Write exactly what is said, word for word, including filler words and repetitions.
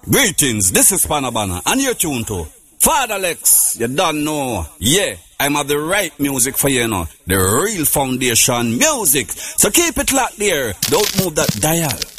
Greetings, this is Panabana, and you're tuned to Father Lex. You don't know. Yeah, I'm at the right music for you now. The real foundation music. So keep it locked there. Don't move that dial.